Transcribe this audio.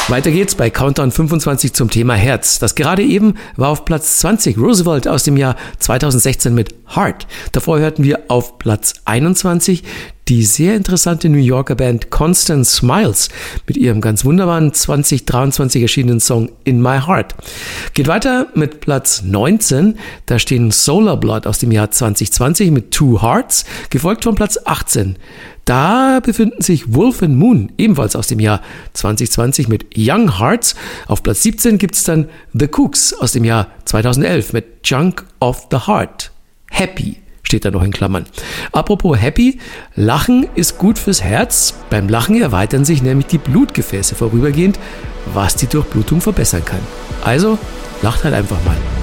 Weiter geht's bei Countdown 25 zum Thema Herz. Das gerade eben war auf Platz 20 Roosevelt aus dem Jahr 2016 mit Heart. Davor hörten wir auf Platz 21 die sehr interessante New Yorker Band Constant Smiles mit ihrem ganz wunderbaren 2023 erschienenen Song In My Heart. Geht weiter mit Platz 19. Da stehen Solar Blood aus dem Jahr 2020 mit Two Hearts, gefolgt von Platz 18. Da befinden sich Wolf and Moon, ebenfalls aus dem Jahr 2020 mit Young Hearts. Auf Platz 17 gibt's dann The Kooks aus dem Jahr 2011 mit Junk of the Heart. Happy steht da noch in Klammern. Apropos Happy, Lachen ist gut fürs Herz. Beim Lachen erweitern sich nämlich die Blutgefäße vorübergehend, was die Durchblutung verbessern kann. Also, lacht halt einfach mal.